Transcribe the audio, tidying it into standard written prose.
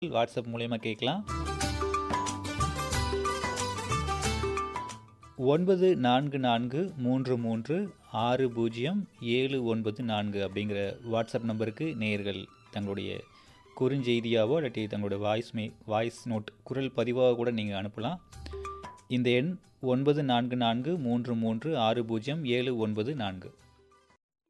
WhatsApp மூலயமா கேட்கலாம். 9443360794 அப்படிங்கிற வாட்ஸ்அப் நம்பருக்கு நேயர்கள் தங்களுடைய குறுஞ்செய்தியாவோ இல்லாட்டி தங்களுடைய வாய்ஸ் நோட் குரல் பதிவாக கூட நீங்கள் அனுப்பலாம். இந்த எண் 9443360794.